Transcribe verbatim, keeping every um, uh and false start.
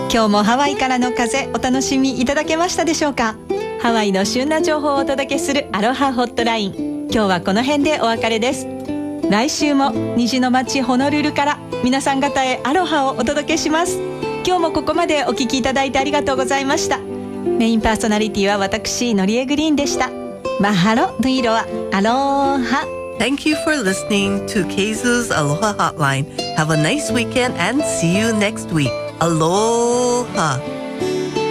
今日もハワイからの風お楽しみいただけましたでしょうか。ハワイの旬な情報をお届けするアロハホットライン、今日はこの辺でお別れです。来週も虹の街ホノルルから皆さん方へアロハをお届けします。今日もここまでお聞きいただいてありがとうございました。メインパーソナリティは私のりえグリーンでした。マハロヌイロアアロハ。 Thank you for listening to Keizu's Aloha Hotline. Have a nice weekend and see you next week. Aloha.